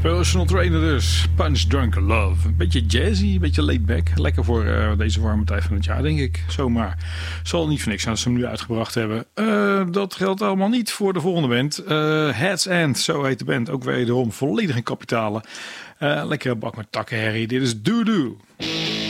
Personal Trainer dus. Punch Drunk Love. Een beetje jazzy, een beetje laid back. Lekker voor deze warme tijd van het jaar, denk ik. Zomaar. Zal niet voor niks zijn als ze hem nu uitgebracht hebben. Dat geldt allemaal niet voor de volgende band. Heads End, zo heet de band. Ook wederom volledig in kapitalen. Lekkere bak met takkenherrie. Dit is Doo Doo.